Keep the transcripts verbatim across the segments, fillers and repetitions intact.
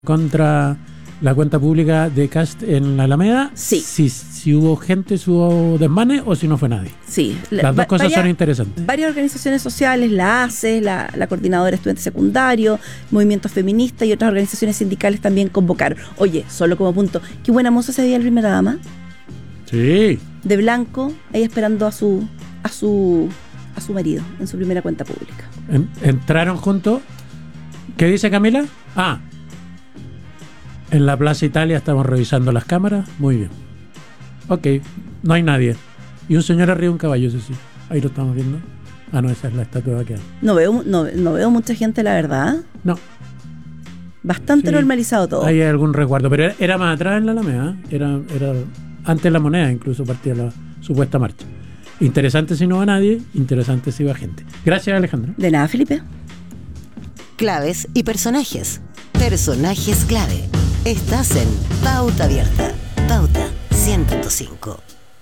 contra la cuenta pública de Kast en la Alameda. Sí. Si, si hubo gente, si hubo desmanes o si no fue nadie. Sí. Las dos Va- cosas varias- son interesantes. Varias organizaciones sociales, la A C E, la, la Coordinadora de Estudiantes Secundarios, movimientos feministas y otras organizaciones sindicales también convocaron. Oye, solo como punto, qué buena moza se veía la primera dama, Sí. de blanco, ahí esperando a su a su a su marido en su primera cuenta pública. En- entraron juntos. ¿Qué dice Camila? Ah, en la Plaza Italia estamos revisando las cámaras. Muy bien. Ok, no hay nadie. Y un señor arriba de un caballo, eso sí. Ahí lo estamos viendo. Ah, no, esa es la estatua de Baqueal. No veo no, no veo mucha gente, la verdad. No, Bastante Sí. normalizado todo. hay algún recuerdo. Pero era, era más atrás en la Alameda. ¿eh? Era, era antes de la Moneda, incluso partía la supuesta marcha. Interesante si no va nadie, interesante si va gente. Gracias, Alejandro. De nada, Felipe. Claves y personajes. Personajes clave. Estás en Pauta Abierta. Pauta cien punto cinco.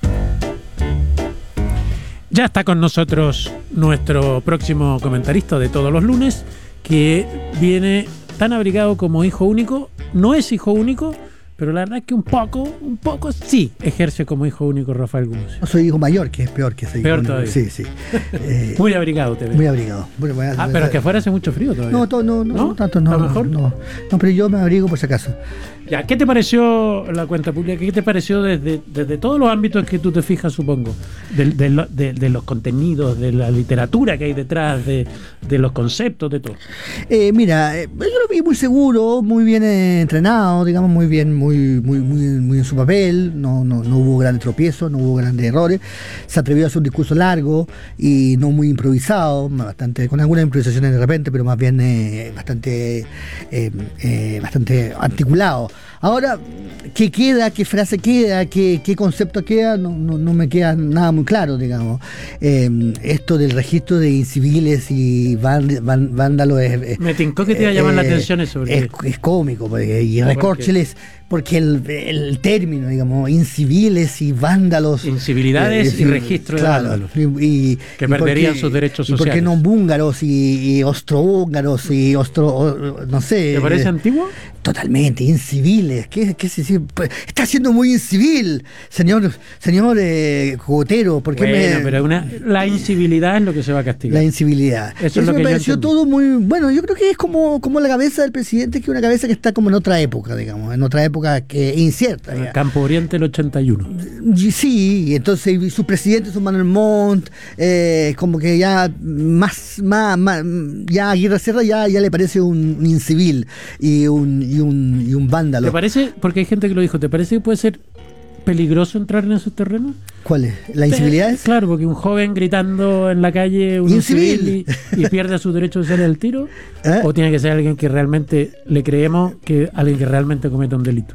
Ya está con nosotros nuestro próximo comentarista de todos los lunes, que viene tan abrigado como hijo único. No es hijo único, pero la verdad es que un poco, un poco sí ejerce como hijo único Rafael Gumucio. No soy hijo mayor, que es peor que ser hijo Peor único. todavía. Sí, sí. Eh, Muy abrigado te veo. muy abrigado. Bueno, voy a- Ah, pero es que afuera hace mucho frío todavía. No, to- no, no, ¿No? no tanto, no. ¿Está no, mejor? No, no, pero yo me abrigo por si acaso. Ya, ¿qué te pareció la cuenta pública? ¿Qué te pareció desde, desde todos los ámbitos en que tú te fijas, supongo? De, de lo- de- de los contenidos, de la literatura que hay detrás, de, de los conceptos, de todo. Eh, mira, eh, yo lo vi muy seguro, muy bien eh, entrenado, digamos, muy bien, muy, muy, muy, muy en su papel. No, no, no hubo grandes tropiezos, no hubo grandes errores. Se atrevió a hacer un discurso largo y no muy improvisado, bastante, con algunas improvisaciones de repente, pero más bien eh, bastante, eh, eh, bastante articulado. Ahora, ¿qué queda? ¿Qué frase queda? ¿Qué, qué concepto queda? No, no, no me queda nada muy claro, digamos. Eh, esto del registro de inciviles y ván- ván- vándalos es, es- Me tincó que te iba a llamar la atención eso, porque- Es, es cómico, porque, y ¿Por qué? recórcheles, porque el, el término, digamos, inciviles y vándalos. Incivilidades y registro de claro, vándalos. y- y- Que y por perderían qué- sus derechos y por qué sociales. no búngaros y, y austrohúngaros y ostro, o- no sé. ¿Te parece eh, antiguo? Totalmente, inciviles. ¿Qué, qué se dice? Pues, está siendo muy incivil, señor, señor eh, Cogotero. ¿Por qué Bueno, me.? pero una, la incivilidad es lo que se va a castigar. La incivilidad. Eso es Eso lo que me yo pareció entendí. todo muy. Bueno, yo creo que es como, como la cabeza del presidente, que es una cabeza que está como en otra época, digamos, en otra época que incierta. En el ya. Campo Oriente el ochenta y uno. Y sí, y entonces y su presidente, su Manuel Montt, eh, como que ya más, más, más ya Aguirre Cerda ya, ya le parece un, un incivil y un, y un, y un vándalo. ¿Te parece? Porque hay gente que lo dijo. ¿Te parece que puede ser peligroso entrar en esos terrenos? ¿Cuál es? ¿La incivilidad? Eh, Claro, porque un joven gritando en la calle un Incivil. incivil y, y pierde su derecho de salir al tiro. ¿Eh? ¿O tiene que ser alguien que realmente le creemos que alguien que realmente cometa un delito?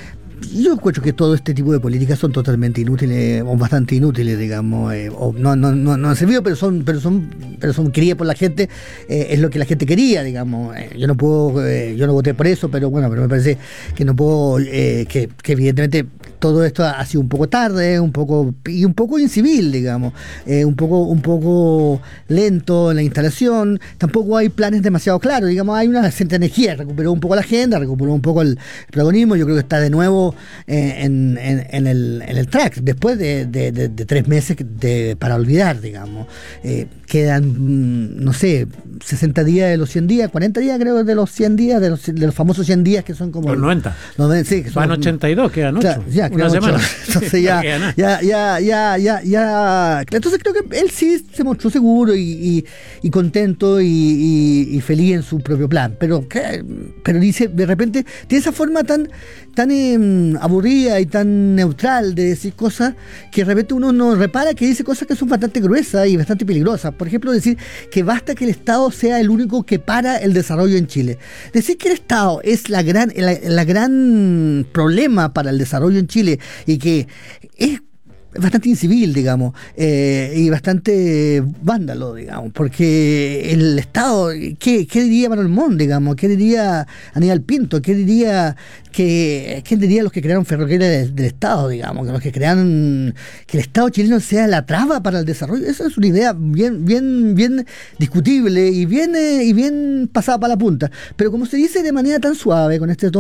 Yo encuentro que todo este tipo de políticas son totalmente inútiles, o bastante inútiles, digamos, eh, o no, no, no, no han servido, pero son, pero son, pero son queridas por la gente, eh, es lo que la gente quería, digamos. Eh, yo no puedo, eh, yo no voté por eso, pero bueno, pero me parece que no puedo, eh, que, que evidentemente todo esto ha sido un poco tarde, un poco, y un poco incivil, digamos, eh, un poco, un poco lento en la instalación, tampoco hay planes demasiado claros, digamos, hay una cierta energía, recuperó un poco la agenda, recuperó un poco el protagonismo, yo creo que está de nuevo eh, en, en, en, el, en el track, después de, de, de, de tres meses de, para olvidar, digamos. Eh, quedan, mm, no sé, sesenta días de los cien días, cuarenta días creo de los cien días, de los, de los famosos cien días que son como... Los noventa. Los, sí, que son, Van ochenta y dos, quedan ocho. Claro, ya, Una quedan ocho. semana. Entonces ya, No queda nada. ya, ya, ya, ya, ya. Entonces creo que él sí se mostró seguro y, y, y contento y, y, y feliz en su propio plan. Pero, ¿qué? Pero dice, de repente, tiene esa forma tan, tan eh, aburrida y tan neutral de decir cosas que de repente uno no repara que dice cosas que son bastante gruesas y bastante peligrosas. Por ejemplo, decir que basta que el Estado sea el único que para el desarrollo en Chile. Decir que el Estado es la gran, la, la gran problema para el desarrollo en Chile y que es bastante incivil, digamos, eh, y bastante vándalo, digamos, porque el Estado, ¿qué, qué diría Manuel Montt, digamos? ¿Qué diría Aníbal Pinto? ¿Qué diría que, qué diría los que crearon ferrocarriles del, del Estado, digamos? Que los que crearon que el Estado chileno sea la traba para el desarrollo. Esa es una idea bien, bien, bien discutible y bien, eh, y bien pasada para la punta. Pero como se dice de manera tan suave, con este tono